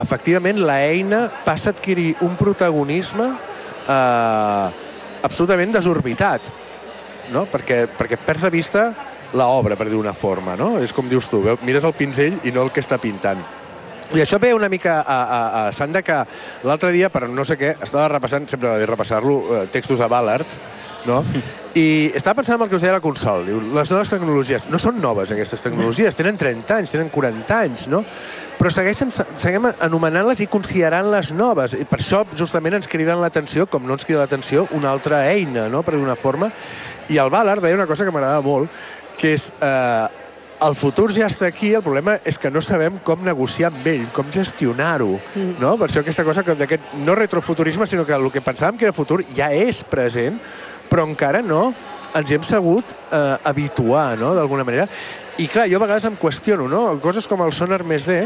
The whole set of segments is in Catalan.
efectivament l'eina passa a adquirir un protagonisme absolutament desorbitat, no? Perquè perds de vista l'obra, per dir una forma, no? És com dius tu, mires el pinzell i no el que està pintant. I això ve una mica a sant de que l'altre dia, per no sé què, estava repassant, sempre va bé repassar-lo, textos de Ballard, no? I estava pensant en el que us deia la Consol. Diu, les noves tecnologies no són noves, aquestes tecnologies, tenen 30 anys, tenen 40 anys, no? Però seguim anomenant-les i considerant-les noves. I per això justament ens criden l'atenció, com no ens crida l'atenció, una altra eina, no? Per d'una forma. I el Ballard deia una cosa que m'agradava molt, que és el futur ja està aquí, el problema és que no sabem com negociar amb ell, com gestionar-ho, no? Per això aquesta cosa d'aquest no retrofuturisme, sinó que el que pensàvem que era futur ja és present, però encara no ens hi hem sabut habituar, no?, d'alguna manera. I clar, jo a vegades em qüestiono, no?, coses com el Sonar Més D,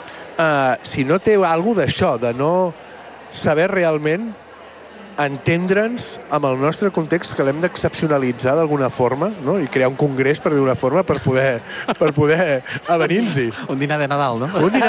si no té alguna cosa d'això, de no saber realment entendre'ns amb el nostre context, que l'hem d'excepcionalitzar d'alguna forma, no?, i crear un congrés, per dir-ho d'una forma, per poder avenir-nos-hi. Un dinar de Nadal, no? Un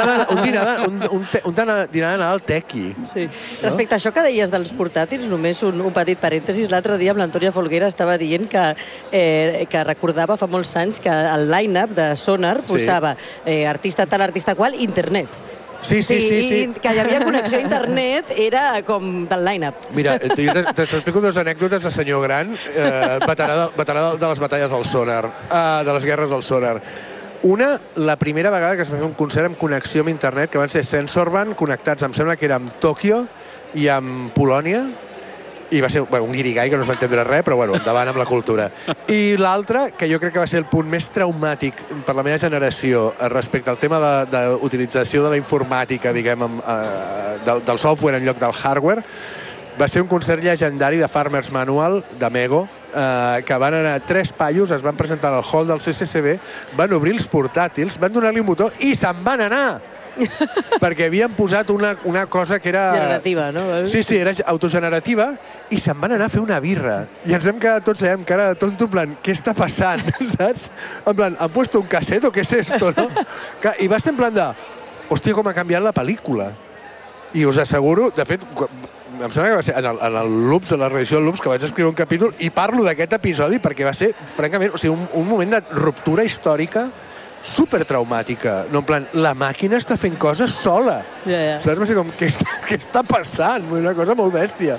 dinar de Nadal tequi. Sí. Respecte a això que deies dels portàtils, només un petit parèntesis, l'altre dia amb l'Antònia Folguera estava dient que recordava fa molts anys que el line-up de Sonar posava artista tal, artista qual, internet. Sí. Que hi havia connexió a internet, era com del line-up. Mira, t'explico dues anècdotes de senyor gran, veterà de les batalles del Sonar, de les guerres del Sonar. Una, la primera vegada que es va fer un concert amb connexió amb internet, que van ser Sensorban, connectats, em sembla que era amb Tòquio i amb Polònia, i va ser un guirigall que no es va entendre res, però endavant amb la cultura. I l'altre, que jo crec que va ser el punt més traumàtic per la meva generació respecte al tema d'utilització de la informàtica, diguem, del software en lloc del hardware, va ser un concert llegendari de Farmer's Manual, de Mego, que van anar 3 paios, es van presentar al hall del CCCB, van obrir els portàtils, van donar-li un botó i se'n van anar! Perquè havien posat una cosa que era... Generativa, no? Sí, era autogenerativa, i se'n van anar a fer una birra. I ens vam quedar tots amb cara de tonto, en plan, què està passant, saps? En plan, ¿han puesto un cassette o què és esto, no? I va ser en plan de, hòstia, com ha canviat la pel·lícula. I us asseguro, de fet, em sembla que va ser en el Loops, en la reedició del Loops, que vaig escriure un capítol, i parlo d'aquest episodi perquè va ser, francament, un moment de ruptura històrica super traumàtica. No, en plan, la màquina està fent coses sola. Saps? Va ser com, què està passant? Una cosa molt bèstia.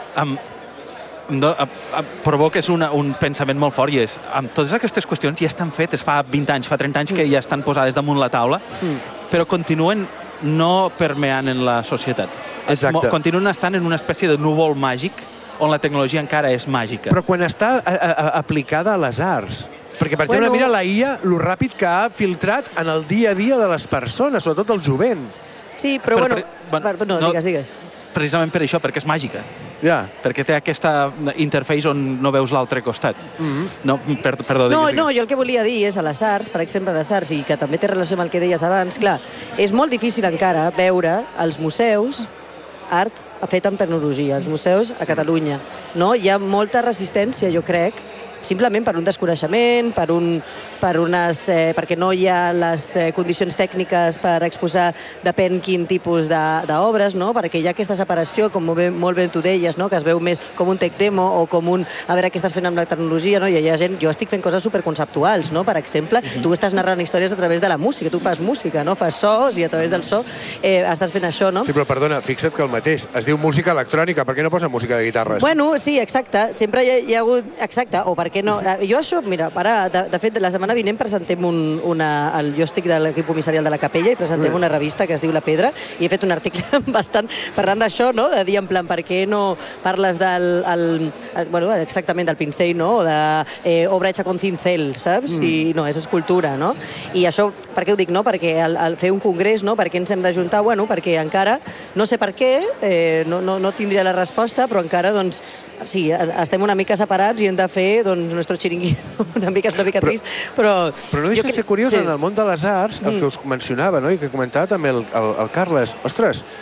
Provoques un pensament molt fort, i és, totes aquestes qüestions ja estan fetes fa 20 anys, fa 30 anys que ja estan posades damunt la taula, però continuen no permeant en la societat. Exacte. Continuen estant en una espècie de núvol màgic on la tecnologia encara és màgica. Però quan està aplicada a les arts. Perquè, per exemple, mira la IA, lo ràpid que ha filtrat en el dia a dia de les persones, sobretot el jovent. Sí, però no, digues. Precisament per això, perquè és màgica. Ja. Perquè té aquesta interface on no veus l'altre costat. No, perdó. No, jo el que volia dir és a les arts, per exemple, a les arts, i que també té relació amb el que deies abans, clar, és molt difícil encara veure als museus art fet amb tecnologia, als museus a Catalunya. No? Hi ha molta resistència, jo crec, simplement per un desconeixement, perquè no hi ha les condicions tècniques per exposar depèn quin tipus d'obres, no? Perquè hi ha aquesta separació, com molt bé tu deies, no? Que es veu més com un tech demo o com un a veure què estàs fent amb la tecnologia, no? I hi ha gent, jo estic fent coses superconceptuals, no? Per exemple, tu estàs narrant històries a través de la música, tu fas música, no? Fas sos i a través del so estàs fent això, no? Sí, però perdona, fixa't que el mateix, es diu música electrònica, per què no posa música de guitarres? Bueno, sí, exacte, sempre hi ha hagut, exacte, o per què no? Jo això, mira, ara, de fet, la setmana vinent presentem jo estic de l'equip comissarial de la Capella i presentem una revista que es diu La Pedra i he fet un article bastant parlant d'això, no? De dir en plan, per què no parles exactament del pincell, no? O d'obra hecha con cincel, saps? I no, és escultura, no? I això, per què ho dic, no? Perquè al fer un congrés, no? Per què ens hem d'ajuntar? Bueno, perquè encara, no sé per què, no tindria la resposta, però encara, doncs, sí, estem una mica separats i hem de fer, doncs, nostre xiringuito una mica trist, però no deixa de ser curiós, en el món de les arts, el que us mencionava, no? I que comentava també el Carles, ostres,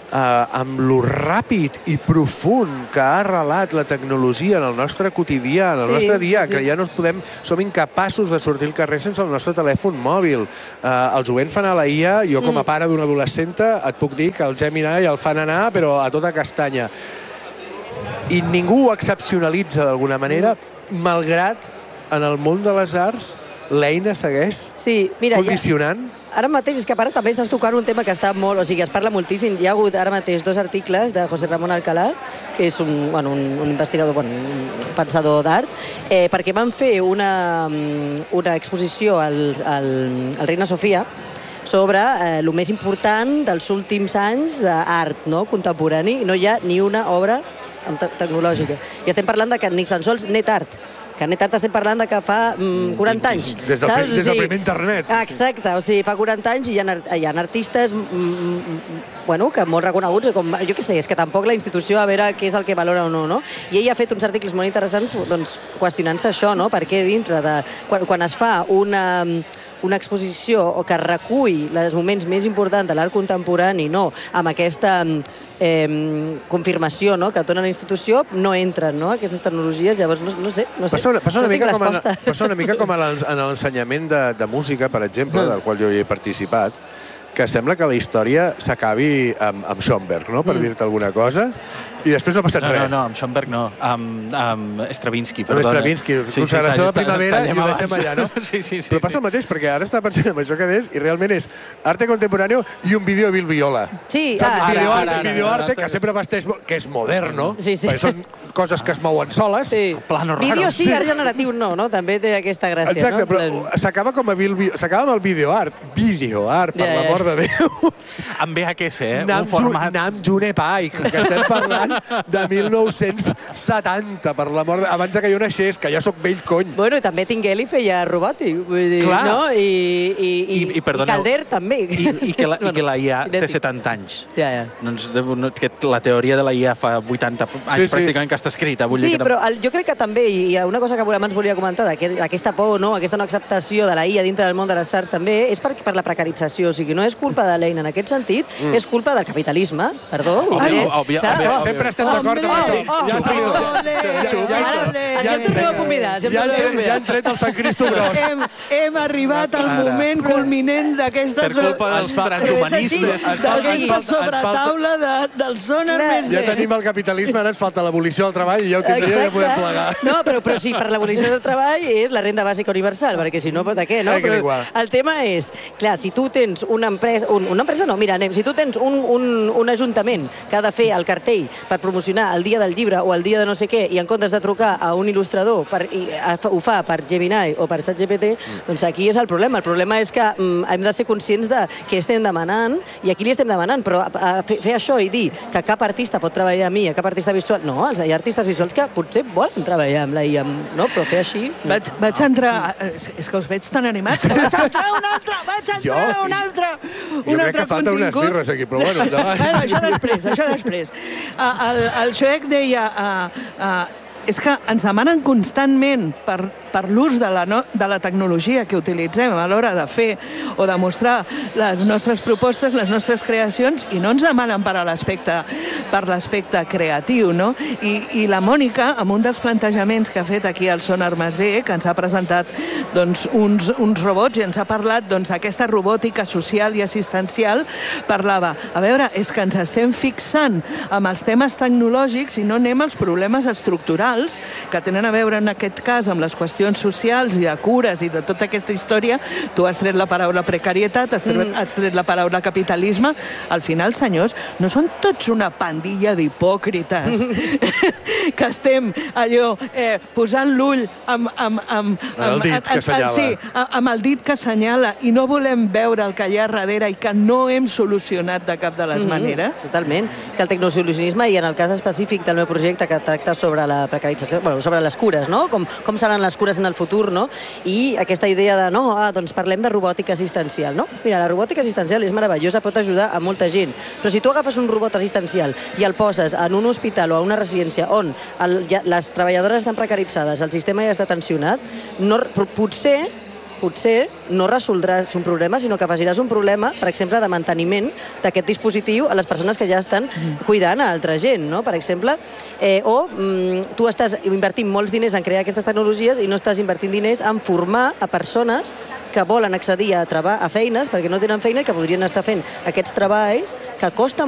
amb lo ràpid i profund que ha arrelat la tecnologia en el nostre quotidià, en el nostre dia, que ja no som incapaços de sortir al carrer sense el nostre telèfon mòbil. Els jovents fan a la IA, jo com a pare d'una adolescenta et puc dir que el Gemini el fan anar, però a tota castanya. I ningú ho excepcionalitza d'alguna manera, malgrat en el món de les arts l'eina segueix condicionant. Ara mateix, és que a part també estàs tocant un tema que està molt... O sigui, es parla moltíssim. Hi ha hagut ara mateix 2 articles de José Ramón Alcalá, que és un investigador, un pensador d'art, perquè van fer una exposició al Reina Sofia sobre el més important dels últims anys d'art contemporani, i no hi ha ni una obra tecnològica. I estem parlant de que ni tan sols NetArt, que NetArt estem parlant de que fa 40 anys. Des del primer internet. Exacte, o sigui, fa 40 anys i hi ha artistes que molt reconeguts, com, jo què sé, és que tampoc la institució a veure què és el que valora o no? I ell ha fet uns articles molt interessants qüestionant-se això, per què dintre de... Quan es fa una exposició o que recull els moments més importants de l'art contemporani, amb aquesta confirmació que dona la institució, no entren aquestes tecnologies, llavors no sé. Passa una mica com en l'ensenyament de música, per exemple, del qual jo hi he participat, que sembla que la història s'acabi amb Schoenberg, per dir-te alguna cosa, i després no ha passat res. No, amb Schoenberg no, amb Stravinsky, perdona. Amb Stravinsky, consagració de primavera, i ho deixem allà, no? Sí. Però passa el mateix, perquè ara està pensant en això que deies, i realment és arte contemporáneo i un vídeo de Bill Viola. Sí, videoarte, que sempre vesteix, que és moderno, perquè són coses que es mouen soles. Vídeo sí, art generatiu no, també té aquesta gràcia. Exacte, però s'acaba com s'acaba amb el videoart. Videoart, per l'amor de Déu. Amb VHS, un format... Nam June Paik, que estem parlant de 1970, per l'amor de... Abans que jo naixés, que ja sóc vell cony. Bueno, i també Tinguely feia robòtic, vull dir, no? I Calder també. I que la IA té 70 anys. La teoria de la IA fa 80 anys pràcticament que està escrita. Sí, però jo crec que també, i una cosa que abans volia comentar, aquesta por, aquesta no acceptació de la IA dintre del món de les arts també, és per la precarització. O sigui, no és culpa de l'eina en aquest sentit, és culpa del capitalisme, perdó. Sempre estem d'acord amb això. Ja em torneu a convidar. Ja han tret el Sant Cristo Gros. Hem arribat al moment culminant d'aquesta... Per culpa dels transhumanistes. D'aquesta sobretaula del sonar més Ja tenim el capitalisme, ara ens falta l'abolició del treball i ja ho tindria, ja podem plegar. No, però sí, per l'abolició del treball és la renda bàsica universal, perquè si no, de què, no? El tema és, clar, si tu tens una empresa... si tu tens un ajuntament que ha de fer el cartell per promocionar el dia del llibre o el dia de no sé què, i en comptes de trucar a un il·lustrador ho fa per Gemini o per ChatGPT, doncs aquí és el problema. El problema és que hem de ser conscients de què estem demanant, i aquí li estem demanant, però fer això i dir que cap artista pot treballar amb IA, cap artista visual... No, hi ha artistes visuals que potser volen treballar amb la IA, no? Però fer així... Vaig entrar... És que us veig tan animats. Vaig entrar un altre Jo crec que falta unes birres aquí, però bueno, endavant. Això després. El Xoec deia... És que ens demanen constantment per l'ús de la tecnologia que utilitzem a l'hora de fer o de mostrar les nostres propostes, les nostres creacions, i no ens demanen per l'aspecte creatiu, no? I la Mònica, amb un dels plantejaments que ha fet aquí al Sonar +D, que ens ha presentat uns robots i ens ha parlat d'aquesta robòtica social i assistencial, parlava, a veure, és que ens estem fixant amb els temes tecnològics i no anem als problemes estructurals que tenen a veure en aquest cas amb les qüestions socials i de cures i de tota aquesta història. Tu has tret la paraula precarietat, has tret la paraula capitalisme. Al final, senyors, no són tots una pandilla d'hipòcrites que estem allò posant l'ull amb el dit que assenyala. Sí, amb el dit que assenyala, i no volem veure el que hi ha darrere i que no hem solucionat de cap de les maneres. Totalment. És que el tecnosolucionisme, i en el cas específic del meu projecte que tracta sobre la precarització, sobre les cures, no? Com seran les cures en el futur, no? I aquesta idea de, doncs parlem de robòtica assistencial, no? Mira, la robòtica assistencial és meravellosa, pot ajudar a molta gent, però si tu agafes un robot assistencial i el poses en un hospital o a una residència on les treballadores estan precaritzades, el sistema ja està tensionat, potser potser no resoldràs un problema, sinó que afegiràs un problema, per exemple, de manteniment d'aquest dispositiu a les persones que ja estan cuidant a altra gent, no? Per exemple, tu estàs invertint molts diners en crear aquestes tecnologies i no estàs invertint diners en formar a persones que volen accedir a feines perquè no tenen feina i que podrien estar fent aquests treballs que costen